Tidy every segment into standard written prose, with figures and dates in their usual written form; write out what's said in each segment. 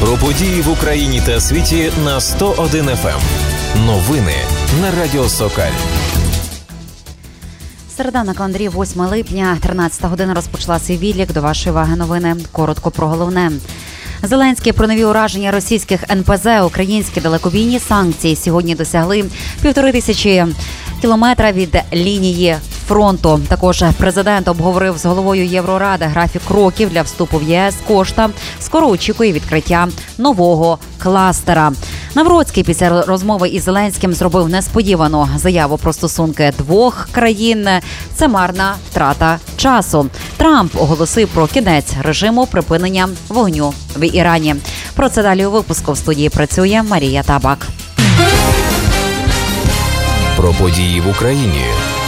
Про події в Україні та світі на 101 FM. Новини на Радіо Сокаль. Середа на календарі 8 липня, 13 година розпочала свій відлік. До вашої уваги новини. Коротко про головне. Зеленський про нові ураження російських НПЗ. Українські далекобійні санкції сьогодні досягли 1500 кілометра від лінії фронту. Також президент обговорив з головою Євроради графік кроків для вступу в ЄС. Кошта скоро очікує відкриття нового кластера. Навроцький після розмови із Зеленським зробив несподівану заяву про стосунки двох країн. Це марна втрата часу. Трамп оголосив про кінець режиму припинення вогню в Ірані. Про це далі у випуску. В студії працює Марія Табак. Про події в Україні.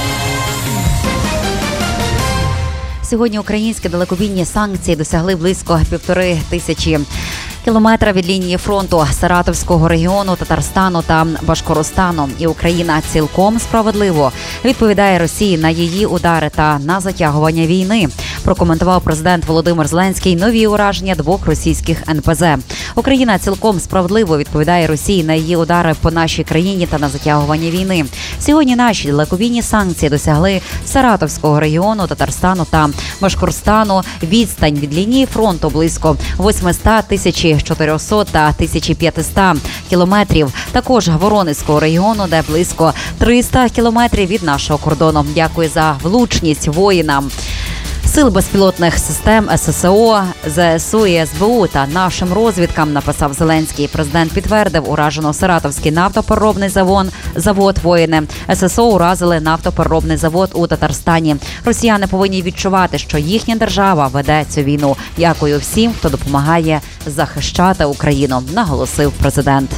Сьогодні українські далекобійні санкції досягли близько 1500 кілометра від лінії фронту Саратовського регіону, Татарстану та Башкоростану. І Україна цілком справедливо відповідає Росії на її удари та на затягування війни. Прокоментував президент Володимир Зеленський нові ураження двох російських НПЗ. Україна цілком справедливо відповідає Росії на її удари по нашій країні та на затягування війни. Сьогодні наші далекобійні санкції досягли Саратовського регіону, Татарстану та Башкорстану. Відстань від лінії фронту близько 800, 1400 та 1500 кілометрів. Також Воронезького регіону, де близько 300 кілометрів від нашого кордону. Дякую за влучність воїнам Сил безпілотних систем ССО, ЗСУ і СБУ та нашим розвідкам, написав Зеленський. Президент підтвердив, уражено Саратовський нафтопереробний завод. Воїни ССО уразили нафтопереробний завод у Татарстані. Росіяни повинні відчувати, що їхня держава веде цю війну. Дякую всім, хто допомагає захищати Україну, наголосив президент.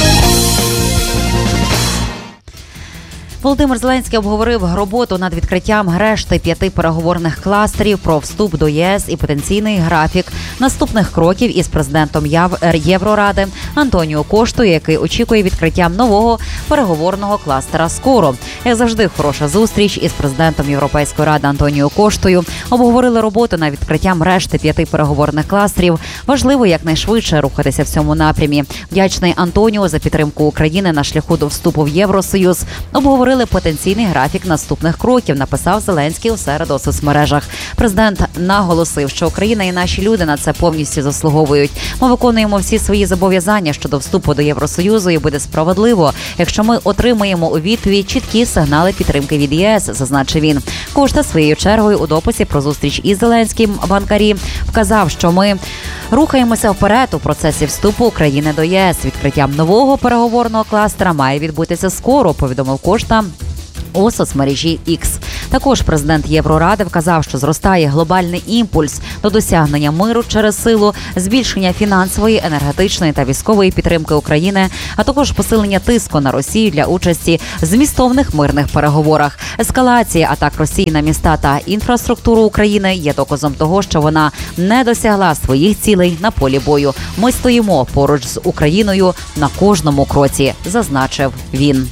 Володимир Зеленський обговорив роботу над відкриттям решти 5 переговорних кластерів про вступ до ЄС і потенційний графік наступних кроків із президентом Євроради Антоніо Коштою, який очікує відкриттям нового переговорного кластера скоро. Як завжди, хороша зустріч із президентом Європейської ради Антоніо Коштою. Обговорили роботу над відкриттям решти 5 переговорних кластерів. Важливо якнайшвидше рухатися в цьому напрямі. Вдячний Антоніо за підтримку України на шляху до вступу в Євросоюз. Обговорили потенційний графік наступних кроків, написав Зеленський у середу у соцмережах. Президент наголосив, що Україна і наші люди на це повністю заслуговують. Ми виконуємо всі свої зобов'язання щодо вступу до Євросоюзу і буде справедливо, якщо ми отримаємо у відповідь чіткі сигнали підтримки від ЄС, зазначив він. Кошта своєю чергою у дописі про зустріч із Зеленським в Анкарі вказав, що ми рухаємося вперед у процесі вступу України до ЄС. Відкриттям нового переговорного кластера має відбутися скоро, повідомив Кошта у соцмережі X. Також президент Євроради вказав, що зростає глобальний імпульс до досягнення миру через силу, збільшення фінансової, енергетичної та військової підтримки України, а також посилення тиску на Росію для участі в змістовних мирних переговорах. Ескалація атак Росії на міста та інфраструктуру України є доказом того, що вона не досягла своїх цілей на полі бою. Ми стоїмо поруч з Україною на кожному кроці, зазначив він.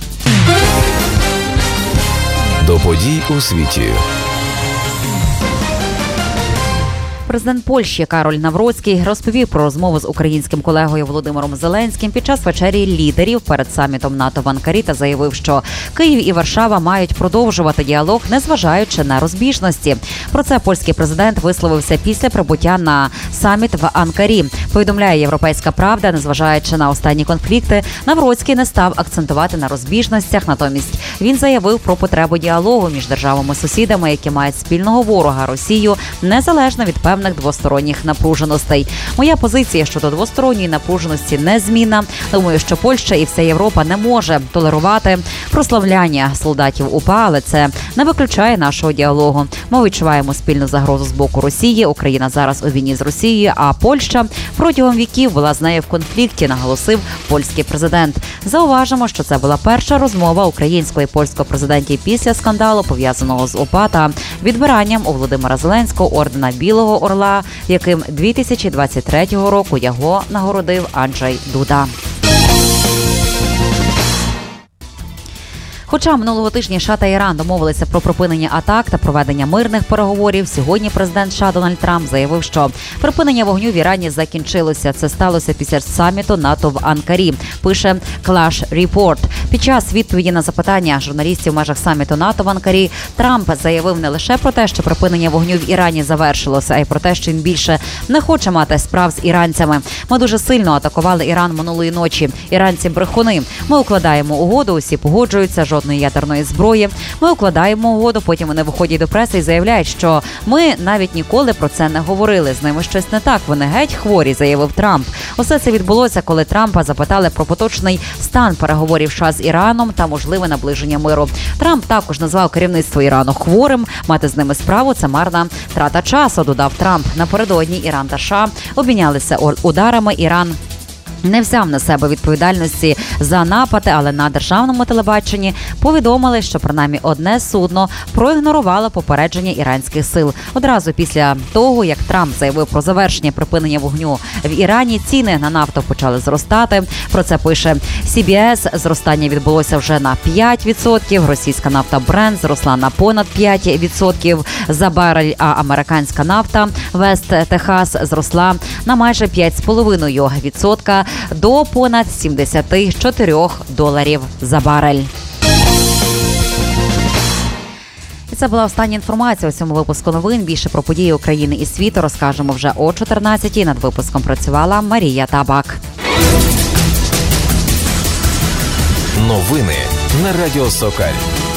До подій у світі. Президент Польщі Кароль Навроцький розповів про розмову з українським колегою Володимиром Зеленським під час вечері лідерів перед самітом НАТО в Анкарі та заявив, що Київ і Варшава мають продовжувати діалог, незважаючи на розбіжності. Про це польський президент висловився після прибуття на саміт в Анкарі. Повідомляє «Європейська правда», незважаючи на останні конфлікти, Навроцький не став акцентувати на розбіжностях, натомість він заявив про потребу діалогу між державами-сусідами, які мають спільного ворога – Росію, незалежно від певних двосторонніх напруженостей. Моя позиція щодо двосторонньої напруженості незмінна. Думаю, що Польща і вся Європа не може толерувати прославляння солдатів УПА, але це не виключає нашого діалогу. Ми відчуваємо спільну загрозу з боку Росії. Україна зараз у війні з Росією, а Польща протягом віків була з нею в конфлікті, наголосив польський президент. Зауважимо, що це була перша розмова українського і польського президентів після скандалу, пов'язаного з УПА та відбиранням у Володимира Зеленського ордена Білого Орла, яким 2023 року його нагородив Анджей Дуда. Хоча минулого тижня США та Іран домовилися про припинення атак та проведення мирних переговорів, сьогодні президент США Дональд Трамп заявив, що припинення вогню в Ірані закінчилося. Це сталося після саміту НАТО в Анкарі, пише Clash Report. Під час відповіді на запитання журналістів в межах саміту НАТО в Анкарі Трамп заявив не лише про те, що припинення вогню в Ірані завершилося, а й про те, що він більше не хоче мати справ з іранцями. Ми дуже сильно атакували Іран минулої ночі. Іранці брехуни. Ми укладаємо угоду, усі погоджуються, жодної ядерної зброї. Ми укладаємо угоду, потім вони виходять до преси і заявляють, що ми навіть ніколи про це не говорили. З ними щось не так. Вони геть хворі, заявив Трамп. Усе це відбулося, коли Трампа запитали про поточний стан переговорів США з Іраном та можливе наближення миру. Трамп також назвав керівництво Ірану хворим. Мати з ними справу – це марна трата часу, додав Трамп. Напередодні Іран та США обмінялися ударами. Іран не взяв на себе відповідальності за напади, але на державному телебаченні повідомили, що принаймні одне судно проігнорувало попередження іранських сил. Одразу після того, як Трамп заявив про завершення припинення вогню в Ірані, ціни на нафту почали зростати. Про це пише CBS. Зростання відбулося вже на 5%. Російська нафта Brent зросла на понад 5% за барель, а американська нафта West Texas зросла на майже 5,5% до понад $74 за барель. І це була остання інформація у цьому випуску новин. Більше про події України і світу розкажемо вже о 14-й. Над випуском працювала Марія Табак. Новини на Радіо Сокаль.